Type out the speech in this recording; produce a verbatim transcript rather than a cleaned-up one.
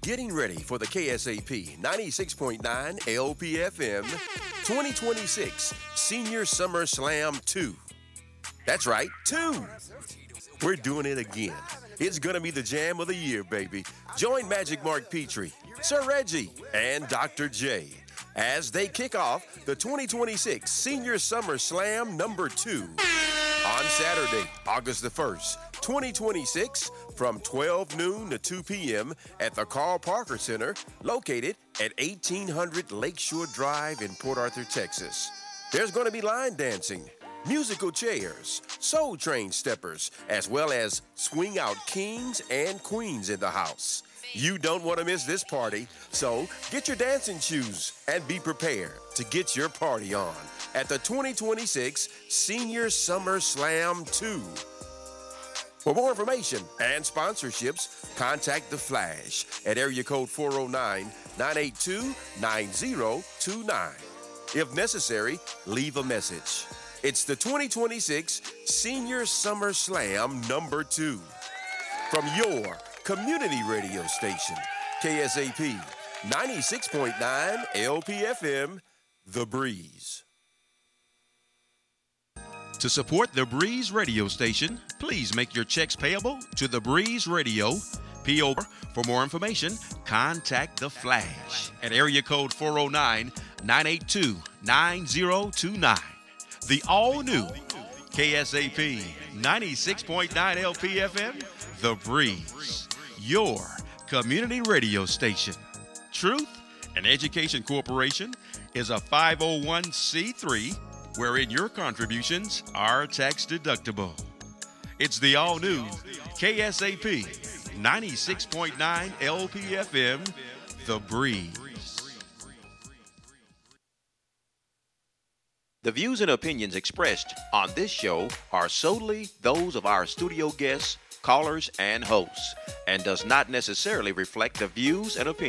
Getting ready for the K S A P ninety-six point nine L P F M twenty twenty-six Senior Summer Slam two. That's right, two. We're doing it again. It's going to be the jam of the year, baby. Join Magic Mark Petrie, Sir Reggie, and Doctor J as they kick off the twenty twenty-six Senior Summer Slam number two on Saturday, August the first, twenty twenty-six, from twelve noon to two p.m. at the Carl Parker Center, located at eighteen hundred Lakeshore Drive in Port Arthur, Texas. There's going to be line dancing, musical chairs, soul train steppers, as well as swing out kings and queens in the house. You don't want to miss this party, so get your dancing shoes and be prepared to get your party on at the twenty twenty-six Senior Summer Slam two. For more information and sponsorships, contact The Flash at area code four oh nine, nine eight two, nine oh two nine. If necessary, leave a message. It's the twenty twenty-six Senior Summer Slam number two. From your community radio station, K S A P ninety-six point nine L P F M, The Breeze. To support The Breeze radio station, please make your checks payable to The Breeze Radio, P O. For more information, contact The Flash at area code four oh nine, nine eight two, nine oh two nine. The all-new K S A P ninety-six point nine L P F M, The Breeze, your community radio station. Truth and Education Corporation is a five oh one c three, wherein your contributions are tax deductible. It's the all-new K S A P ninety-six point nine L P F M, The Breeze. The views and opinions expressed on this show are solely those of our studio guests, callers, and hosts, and does not necessarily reflect the views and opinions